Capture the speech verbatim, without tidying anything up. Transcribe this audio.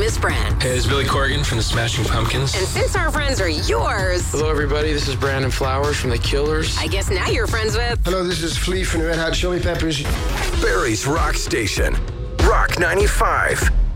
is Fran. Hey, it's Billy Corgan from the Smashing Pumpkins. And since our friends are yours... Hello, everybody. This is Brandon Flowers from The Killers. I guess now you're friends with... Hello, this is Flea from the Red Hot Chili Peppers. Barry's Rock Station. Rock ninety-five.